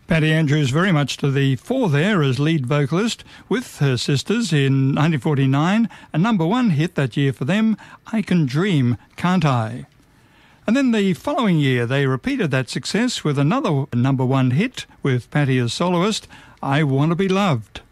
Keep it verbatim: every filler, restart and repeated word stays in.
Patty Andrews very much to the fore there as lead vocalist with her sisters in nineteen forty-nine, a number one hit that year for them, I Can Dream, Can't I? And then the following year they repeated that success with another number one hit with Patty as soloist, I Want to Be Loved.